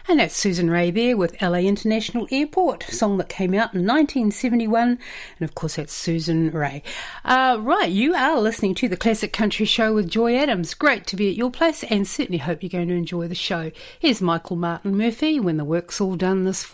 And that's Susan Rae there with LA International Airport, a song that came out in 1971. And of course, that's Susan Rae. Right, you are listening to the Classic Country Show with Joy Adams. Great to be at your place and certainly hope you're going to enjoy the show. Here's Michael Martin Murphey, When the Work's All Done this